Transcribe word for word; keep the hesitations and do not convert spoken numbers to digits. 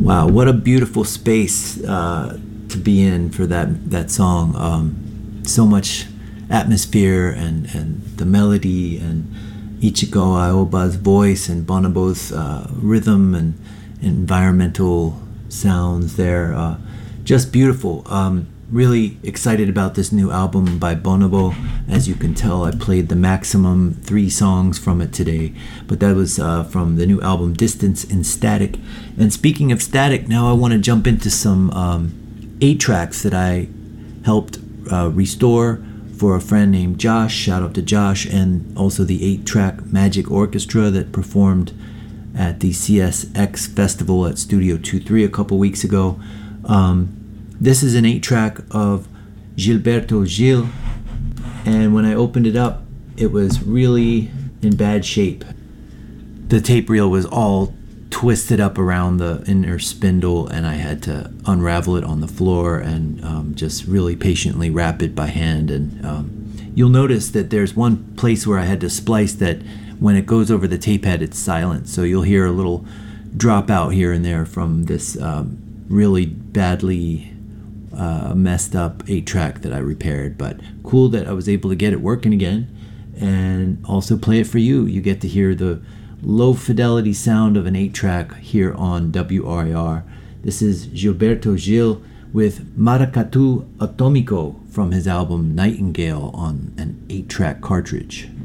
Wow, what a beautiful space uh, to be in for that that song. Um, so much atmosphere and, and the melody and Ichigo Aoba's voice and Bonobo's uh, rhythm and environmental sounds there. Uh, just beautiful. Um, really excited about this new album by Bonobo. As you can tell, I played the maximum three songs from it today, but that was uh, from the new album Distance in Static. And speaking of static, now I want to jump into some um, eight tracks that I helped uh, restore for a friend named Josh. Shout out to Josh, and also the eight track Magic Orchestra that performed at the C S X Festival at Studio twenty-three a couple weeks ago. Um, this is an eight track of Gilberto Gil, and when I opened it up, it was really in bad shape. The tape reel was all twisted up around the inner spindle, and I had to unravel it on the floor and um, just really patiently wrap it by hand. And um, you'll notice that there's one place where I had to splice that when it goes over the tape head, it's silent. So you'll hear a little drop out here and there from this um, really badly uh, messed up eight track that I repaired. But cool that I was able to get it working again and also play it for you. You get to hear the low fidelity sound of an eight track here on W R I R. This is Gilberto Gil with Maracatu Atomico from his album Nightingale on an eight track cartridge.